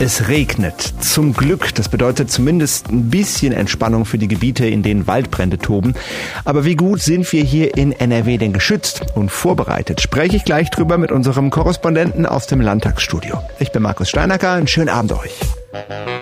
Es regnet. Zum Glück. Das bedeutet zumindest ein bisschen Entspannung für die Gebiete, in denen Waldbrände toben. Aber wie gut sind wir hier in NRW denn geschützt und vorbereitet? Spreche ich gleich drüber mit unserem Korrespondenten aus dem Landtagsstudio. Ich bin Markus Steinacker. Einen schönen Abend euch.